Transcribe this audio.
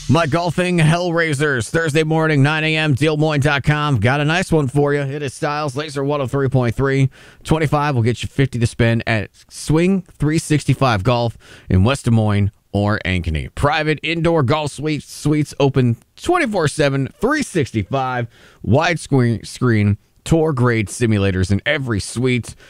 My golfing Hellraisers, Thursday morning, 9 a.m., DealMoine.com. Got a nice one for you. It is Styles, Laser 103.3. 25 will get you 50 to spend at Swing 365 Golf in West Des Moines or Ankeny. Private indoor golf suites open 24/7, 365, widescreen tour grade simulators in every suite.